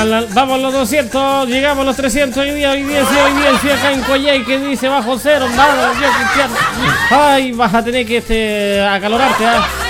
Vamos los 200, llegamos los 300 hoy día sí, acá en Coyhai que dice bajo cero, nada, Dios cristiano. Ay, vas a tener que acalorarte,